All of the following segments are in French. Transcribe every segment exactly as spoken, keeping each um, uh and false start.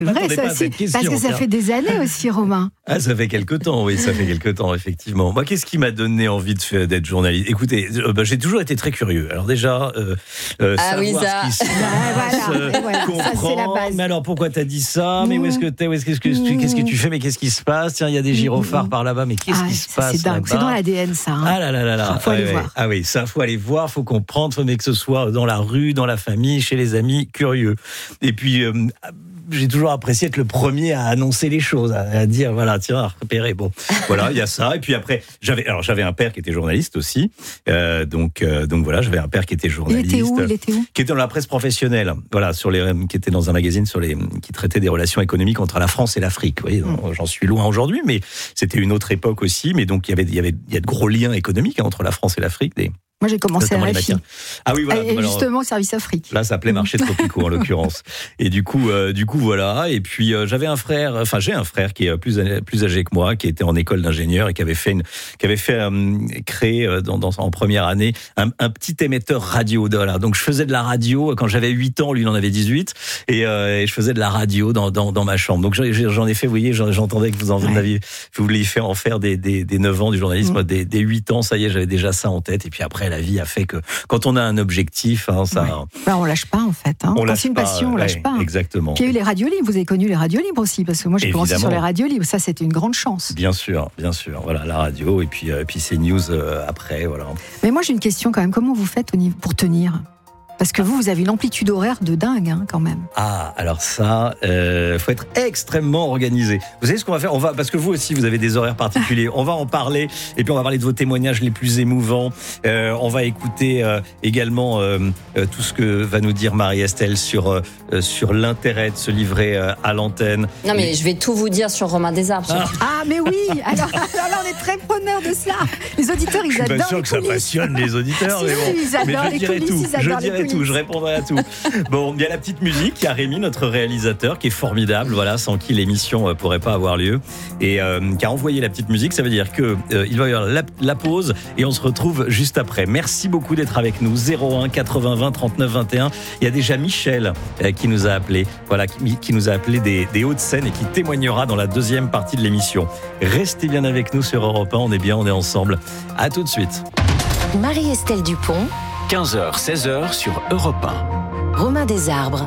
Vrai, ça pas aussi, question, parce que ça tiens. fait des années aussi, Romain. Ah, ça fait quelque temps, oui, ça fait quelque temps, effectivement. Moi, qu'est-ce qui m'a donné envie de faire, d'être journaliste ? Écoutez, euh, bah, j'ai toujours été très curieux. Alors déjà, euh, euh, Ah savoir oui, ça. ce qui se passe, Ah, voilà, euh, et voilà, ça, comprendre. c'est la base. Mais alors, pourquoi t'as dit ça ? Mais où est-ce que t'es ? Où est-ce que, que- qu'est-ce que tu fais ? Mais qu'est-ce qui se passe ? Tiens, il y a des gyrophares par là-bas, mais qu'est-ce Ah, qui se ça, passe c'est dingue. là-bas ? C'est dans l'A D N, ça. Hein. Ah là là là là. Faut aller Ouais, ouais. voir. Ah oui, ça, faut aller voir, faut comprendre, faut mais que ce soit dans la rue, dans la famille, chez les amis, curieux. Et puis, euh, j'ai toujours apprécié être le premier à annoncer les choses, à, à dire voilà, tiens, à repérer. Bon, voilà, il y a ça. Et puis après, j'avais, alors j'avais un père qui était journaliste aussi, euh, donc euh, donc voilà, j'avais un père qui était Il journaliste. était où Il était où Qui était dans la presse professionnelle, voilà, sur les, qui était dans un magazine sur les, qui traitait des relations économiques entre la France et l'Afrique. Vous voyez, Mm. j'en suis loin aujourd'hui, mais c'était une autre époque aussi. Mais donc il y avait, il y avait, il y a de gros liens économiques hein, entre la France et l'Afrique. Des, Moi, j'ai commencé à notamment les R F I. matières. Ah oui, voilà. Et Alors, justement, au service Afrique. là, ça s'appelait marché tropicaux en l'occurrence. Et du coup, euh, du coup, voilà. Et puis euh, j'avais un frère, enfin j'ai un frère qui est plus plus âgé que moi, qui était en école d'ingénieur et qui avait fait une, qui avait fait euh, créer euh, dans, dans en première année un, un petit émetteur radio. Voilà. Donc je faisais de la radio quand j'avais huit ans, lui il en avait dix-huit, et, euh, et je faisais de la radio dans dans, dans ma chambre. Donc j'en ai fait, vous voyez, j'entendais que vous en Ouais. aviez, vous vouliez faire en faire des des, des neuf ans du journalisme, Mmh. des, des huit ans, ça y est, j'avais déjà ça en tête. Et puis après, la vie a fait que quand on a un objectif, hein, ça. Ouais. Bah, on lâche pas en fait. Hein. On Quand lâche c'est une pas, passion, on lâche ouais, pas. Exactement. Puis il y a eu les radios libres. Vous avez connu les radios libres aussi, parce que moi j'ai commencé Évidemment. sur les radios libres. Ça, c'était une grande chance. Bien sûr, bien sûr. Voilà, la radio et puis, euh, puis ces news euh, après, voilà. Mais moi j'ai une question quand même. Comment vous faites au niveau pour tenir ? Parce que vous, vous avez une amplitude horaire de dingue hein, quand même. Ah, alors ça, euh, faut être extrêmement organisé. Vous savez ce qu'on va faire ? On va, parce que vous aussi, vous avez des horaires particuliers. On va en parler, et puis on va parler de vos témoignages les plus émouvants. Euh, on va écouter euh, également euh, euh, tout ce que va nous dire Marie-Estelle sur euh, sur l'intérêt de se livrer euh, à l'antenne. Non, mais je vais tout vous dire sur Romain Desarbres. Ah. Ah mais oui. Alors, alors là, on est très preneurs de ça. Les auditeurs, ils Je suis adorent pas sûr les que ça coulisses. passionne les auditeurs, Si, mais bon. si, ils adorent mais je les dirai coulisses, tout. ils adorent Je les dirai tout. coulisses. Je répondrai à tout. Bon, il y a la petite musique. Il y a Rémi, notre réalisateur, qui est formidable. Voilà, sans qui l'émission euh, pourrait pas avoir lieu, et euh, qui a envoyé la petite musique. Ça veut dire que euh, il va y avoir la, la pause et on se retrouve juste après. Merci beaucoup d'être avec nous. zéro un quatre-vingts vingt trente-neuf vingt et un. Il y a déjà Michel euh, qui nous a appelé. Voilà, qui, qui nous a appelé des, des Hauts-de-Seine et qui témoignera dans la deuxième partie de l'émission. Restez bien avec nous sur Europe un. On est bien, on est ensemble. À tout de suite. Marie-Estelle Dupont, quinze heures seize heures sur Europe un. Romain Desarbres.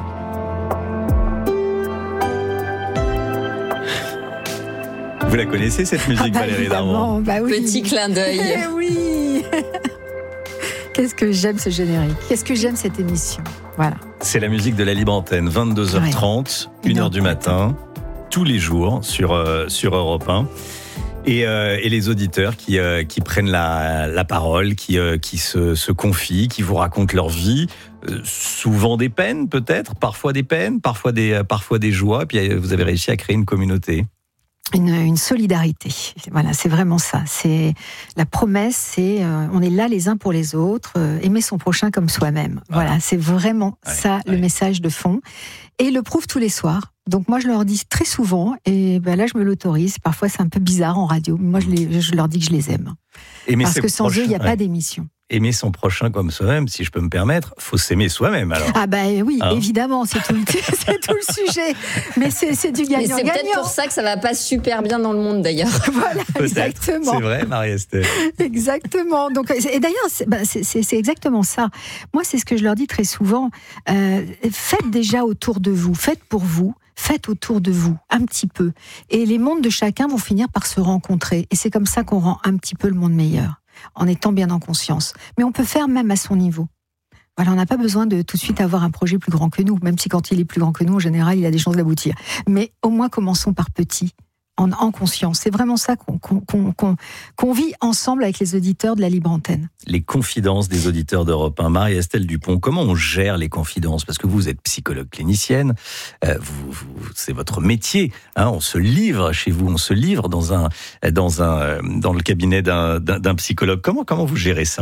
Vous la connaissez cette musique, Ah bah, Valérie Darmon ? évidemment, bah oui. Petit clin d'œil. Eh oui. Qu'est-ce que j'aime ce générique. Qu'est-ce que j'aime cette émission. Voilà. C'est la musique de la Libre Antenne, vingt-deux heures trente, Ouais. une heure du matin, tous les jours sur, euh, sur Europe un. Et, euh, et les auditeurs qui, euh, qui prennent la, la parole, qui, euh, qui se, se confient, qui vous racontent leur vie, euh, souvent des peines peut-être, parfois des peines, parfois des, euh, parfois des joies, puis euh, vous avez réussi à créer une communauté. Une, une solidarité. Voilà, c'est vraiment ça. C'est la promesse, c'est euh, on est là les uns pour les autres, euh, aimer son prochain comme soi-même. Voilà, Voilà. c'est vraiment Ouais, ça le ouais. message de fond. Et ils le prouvent tous les soirs. Donc moi je leur dis très souvent, et ben là je me l'autorise. Parfois c'est un peu bizarre en radio, mais moi je, les, je leur dis que je les aime. Aimer Parce ses que sans eux il n'y a prochains, pas ouais. d'émission. Aimer son prochain comme soi-même, si je peux me permettre, faut s'aimer soi-même alors. Ah ben oui, Hein évidemment, c'est tout, le, c'est tout le sujet. Mais c'est, c'est du Mais c'est gagnant-gagnant. peut-être pour ça que ça va pas super bien dans le monde d'ailleurs. Voilà, Peut-être. exactement. C'est vrai, Marie-Estelle. Exactement. Donc, et d'ailleurs, c'est, ben, c'est, c'est, c'est exactement ça. Moi, c'est ce que je leur dis très souvent. Euh, faites déjà autour de vous, faites pour vous. Faites autour de vous, un petit peu. Et les mondes de chacun vont finir par se rencontrer. Et c'est comme ça qu'on rend un petit peu le monde meilleur, en étant bien en conscience. Mais on peut faire même à son niveau. Voilà, on n'a pas besoin de tout de suite avoir un projet plus grand que nous, même si quand il est plus grand que nous, en général, il a des chances d'aboutir. Mais au moins, commençons par petit. En, en conscience. C'est vraiment ça qu'on, qu'on, qu'on, qu'on vit ensemble avec les auditeurs de la Libre Antenne. Les confidences des auditeurs d'Europe un. Marie-Estelle Dupont, comment on gère les confidences ? Parce que vous êtes psychologue clinicienne, euh, vous, vous, c'est votre métier. Hein, on se livre chez vous, on se livre dans un, dans un, dans le cabinet d'un, d'un, d'un psychologue. Comment, comment vous gérez ça ?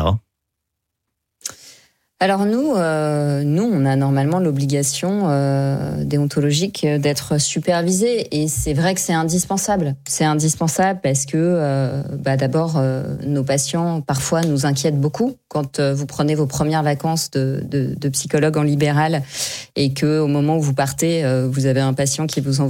Alors nous, euh, nous, on a normalement l'obligation euh, déontologique d'être supervisé, et c'est vrai que c'est indispensable. C'est indispensable parce que, euh, bah d'abord, euh, nos patients parfois nous inquiètent beaucoup quand euh, vous prenez vos premières vacances de, de, de psychologue en libéral et que au moment où vous partez, euh, vous avez un patient qui vous envoie